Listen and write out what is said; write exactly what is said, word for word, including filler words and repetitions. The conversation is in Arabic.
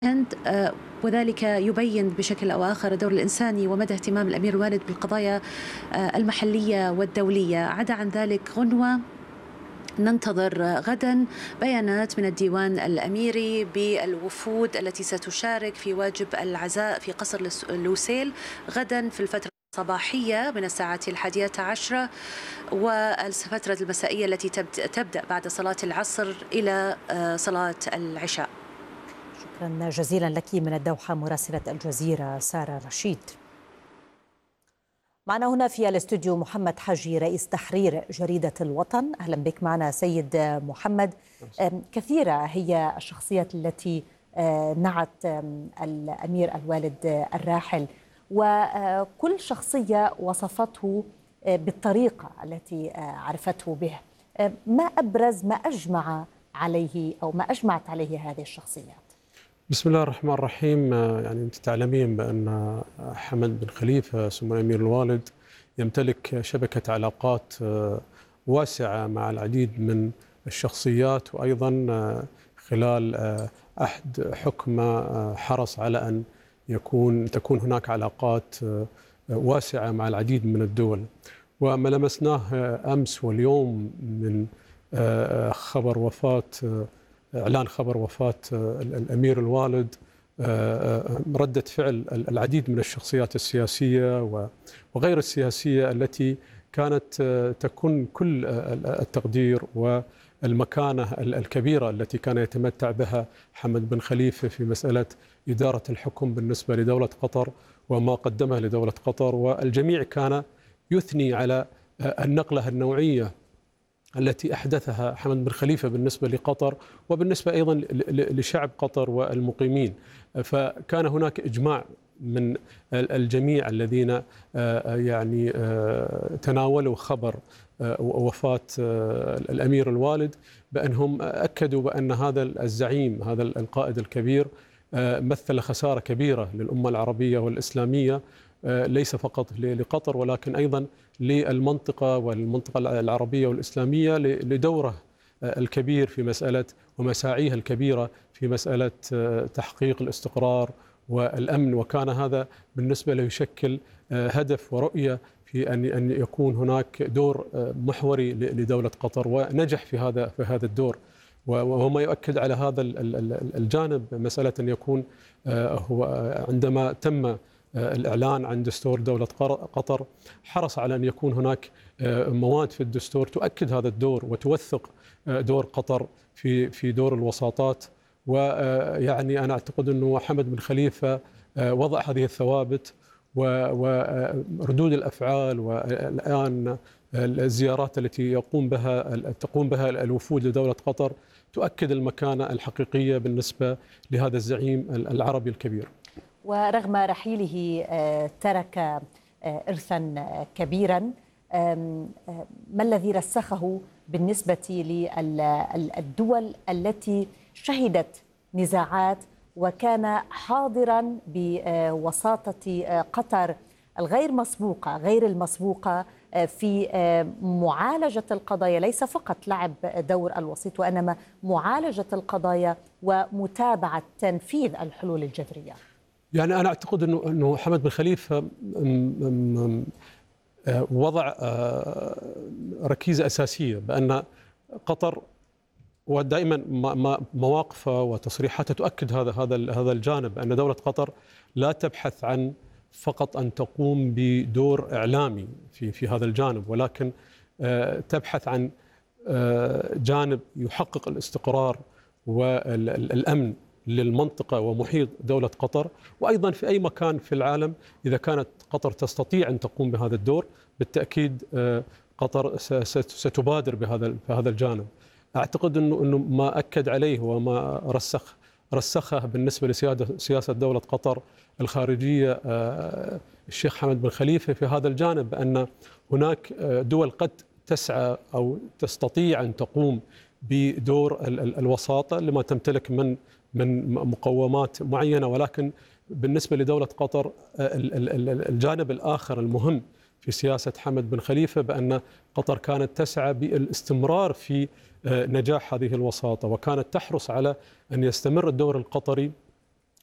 الهند، آه، وذلك يبين بشكل أو آخر الدور الإنساني ومدى اهتمام الأمير الوالد بالقضايا آه، المحلية والدولية. عدا عن ذلك غنوة ننتظر غدا بيانات من الديوان الأميري بالوفود التي ستشارك في واجب العزاء في قصر لوسيل غدا في الفترة الصباحية من الساعة الحادية عشرة والفترة المسائية التي تبدأ بعد صلاة العصر إلى آه، صلاة العشاء. شكرا جزيلا لك من الدوحة مراسلة الجزيرة سارة رشيد. معنا هنا في الاستوديو محمد حجي رئيس تحرير جريدة الوطن. أهلا بك معنا سيد محمد. كثيرة هي الشخصيات التي نعت الأمير الوالد الراحل، وكل شخصية وصفته بالطريقة التي عرفته به. ما أبرز ما أجمع عليه أو ما أجمعت عليه هذه الشخصيات؟ بسم الله الرحمن الرحيم. يعني أنت تعلمين بأن حمد بن خليفة سمو الأمير الوالد يمتلك شبكة علاقات واسعة مع العديد من الشخصيات، وأيضا خلال عهد حكمه حرص على أن يكون تكون هناك علاقات واسعة مع العديد من الدول. وما لمسناه أمس واليوم من خبر وفاة إعلان خبر وفاة الأمير الوالد، ردة فعل العديد من الشخصيات السياسية وغير السياسية التي كانت تكون كل التقدير والمكانة الكبيرة التي كان يتمتع بها حمد بن خليفة في مسألة إدارة الحكم بالنسبة لدولة قطر وما قدمه لدولة قطر. والجميع كان يثني على النقلة النوعية التي أحدثها حمد بن خليفة بالنسبة لقطر وبالنسبة أيضا لشعب قطر والمقيمين. فكان هناك إجماع من الجميع الذين يعني تناولوا خبر وفاة الأمير الوالد بأنهم أكدوا بأن هذا الزعيم، هذا القائد الكبير، مثل خسارة كبيرة للأمة العربية والإسلامية، ليس فقط لقطر ولكن أيضا للمنطقة والمنطقة العربية والإسلامية لدوره الكبير في مسألة ومساعيه الكبيرة في مسألة تحقيق الاستقرار والأمن. وكان هذا بالنسبة له يشكل هدف ورؤية في أن أن يكون هناك دور محوري لدولة قطر، ونجح في هذا في هذا الدور. وهو ما يؤكد على هذا الجانب مسألة أن يكون هو عندما تم الإعلان عن دستور دولة قطر حرص على أن يكون هناك مواد في الدستور تؤكد هذا الدور وتوثق دور قطر في في دور الوساطات. ويعني أنا أعتقد أنه حمد بن خليفة وضع هذه الثوابت وردود الأفعال والآن الزيارات التي يقوم بها تقوم بها الوفود لدولة قطر تؤكد المكانة الحقيقية بالنسبة لهذا الزعيم العربي الكبير. ورغم رحيله ترك إرثا كبيرا، ما الذي رسخه بالنسبة للدول التي شهدت نزاعات وكان حاضرا بوساطة قطر الغير مسبوقة غير المسبوقة في معالجة القضايا، ليس فقط لعب دور الوسيط وإنما معالجة القضايا ومتابعة تنفيذ الحلول الجذرية؟ يعني أنا أعتقد أنه أنه حمد بن خليفة وضع ركيزة أساسية بأن قطر، ودائما مواقفه وتصريحاته تؤكد هذا هذا هذا الجانب، أن دولة قطر لا تبحث عن فقط أن تقوم بدور إعلامي في في هذا الجانب، ولكن تبحث عن جانب يحقق الاستقرار والأمن للمنطقة ومحيط دولة قطر، وأيضا في أي مكان في العالم إذا كانت قطر تستطيع أن تقوم بهذا الدور بالتأكيد قطر ستبادر بهذا بهذا الجانب. أعتقد أنه أنه ما أكد عليه وما رسخ رسخه بالنسبة لسياسة دولة قطر الخارجية الشيخ حمد بن خليفة في هذا الجانب، أن هناك دول قد تسعى أو تستطيع أن تقوم بدور الوساطة لما تمتلك من من مقومات معينة، ولكن بالنسبة لدولة قطر الجانب الآخر المهم في سياسة حمد بن خليفة بأن قطر كانت تسعى بالاستمرار في نجاح هذه الوساطة، وكانت تحرص على أن يستمر الدور القطري